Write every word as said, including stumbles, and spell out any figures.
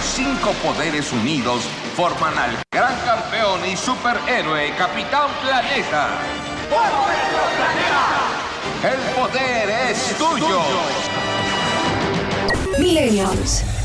los cinco poderes unidos forman al gran campeón y superhéroe Capitán Planeta. ¡Por nuestro planeta! El poder es tuyo. Millennials.